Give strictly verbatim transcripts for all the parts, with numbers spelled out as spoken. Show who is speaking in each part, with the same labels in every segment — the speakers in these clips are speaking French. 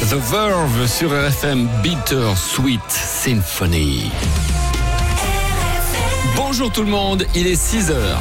Speaker 1: The Verve sur R F M, Bitter Sweet Symphony. Bonjour tout le monde, il est six heures.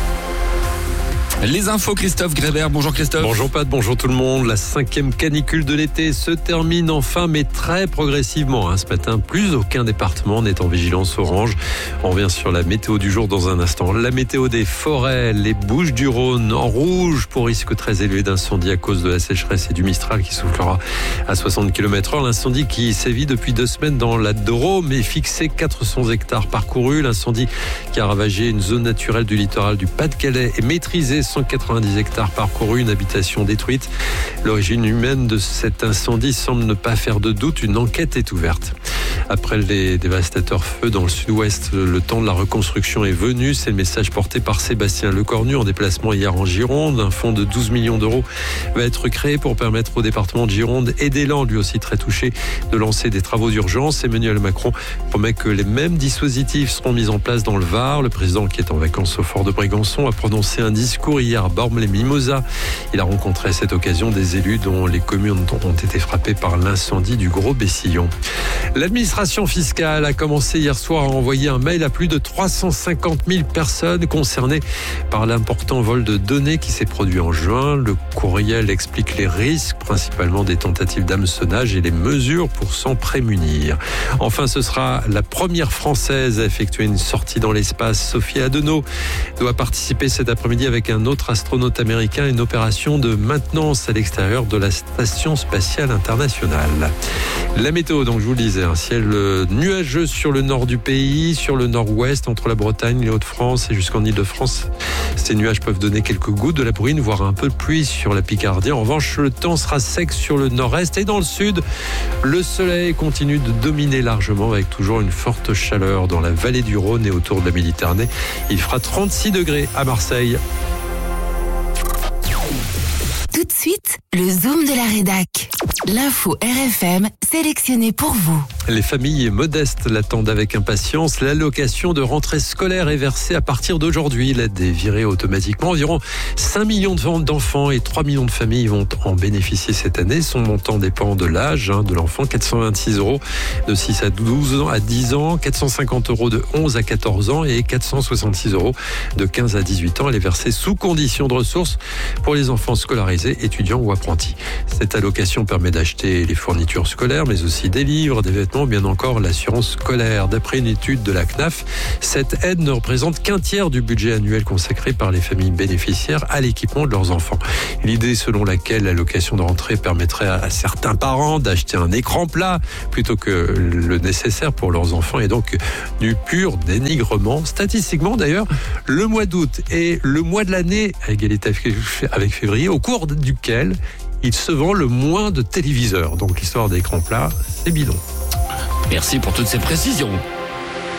Speaker 1: Les infos, Christophe Grébert. Bonjour Christophe.
Speaker 2: Bonjour Pat, bonjour tout le monde. La cinquième canicule de l'été se termine enfin, mais très progressivement. Ce matin, plus aucun département n'est en vigilance orange. On revient sur la météo du jour dans un instant. La météo des forêts, les Bouches-du-Rhône en rouge pour risque très élevé d'incendie à cause de la sécheresse et du Mistral qui soufflera à soixante kilomètres heure. L'incendie qui sévit depuis deux semaines dans la Drôme est fixé quatre cents hectares parcourus. L'incendie qui a ravagé une zone naturelle du littoral du Pas-de-Calais est maîtrisé. cent quatre-vingt-dix hectares parcourus, une habitation détruite. L'origine humaine de cet incendie semble ne pas faire de doute. Une enquête est ouverte. Après les dévastateurs feux dans le sud-ouest, le temps de la reconstruction est venu. C'est le message porté par Sébastien Lecornu en déplacement hier en Gironde. Un fonds de douze millions d'euros va être créé pour permettre au département de Gironde et d'Élan, lui aussi très touché, de lancer des travaux d'urgence. Emmanuel Macron promet que les mêmes dispositifs seront mis en place dans le Var. Le président, qui est en vacances au fort de Brégançon, a prononcé un discours hier à Bormes-les-Mimosas. Il a rencontré à cette occasion des élus dont les communes ont été frappées par l'incendie du Gros Bessillon. L'administration fiscale a commencé hier soir à envoyer un mail à plus de trois cent cinquante mille personnes concernées par l'important vol de données qui s'est produit en juin. Le courriel explique les risques, principalement des tentatives d'hameçonnage et les mesures pour s'en prémunir. Enfin, ce sera la première Française à effectuer une sortie dans l'espace. Sophie Adenau doit participer cet après-midi avec un autre astronaute américain à une opération de maintenance à l'extérieur de la Station spatiale internationale. La météo, donc je vous le disais, un ciel nuageux sur le nord du pays, sur le nord-ouest, entre la Bretagne, les Hauts-de-France et jusqu'en Île-de-France. Ces nuages peuvent donner quelques gouttes de la bruine, voire un peu de pluie sur la Picardie. En revanche, le temps sera sec sur le nord-est et dans le sud. Le soleil continue de dominer largement avec toujours une forte chaleur dans la vallée du Rhône et autour de la Méditerranée. Il fera trente-six degrés à Marseille.
Speaker 3: Tout de suite, le Zoom de la rédac. L'info R F M sélectionnée pour vous.
Speaker 2: Les familles modestes l'attendent avec impatience. L'allocation de rentrée scolaire est versée à partir d'aujourd'hui. L'aide est virée automatiquement. Environ cinq millions d'enfants et trois millions de familles vont en bénéficier cette année. Son montant dépend de l'âge hein, de l'enfant. quatre cent vingt-six euros de six à douze ans à dix ans, quatre cent cinquante euros de onze à quatorze ans et quatre cent soixante-six euros de quinze à dix-huit ans. Elle est versée sous condition de ressources pour les enfants scolarisés, étudiants ou apprentis. Cette allocation permet d'acheter les fournitures scolaires, mais aussi des livres, des vêtements, bien encore l'assurance scolaire. D'après une étude de la C N A F, cette aide ne représente qu'un tiers du budget annuel consacré par les familles bénéficiaires à l'équipement de leurs enfants. L'idée selon laquelle l'allocation de rentrée permettrait à certains parents d'acheter un écran plat plutôt que le nécessaire pour leurs enfants est donc du pur dénigrement. Statistiquement d'ailleurs, le mois d'août est le mois de l'année à égalité avec février au cours duquel il se vend le moins de téléviseurs. Donc l'histoire d'écran plat, c'est bidon.
Speaker 1: Merci pour toutes ces précisions.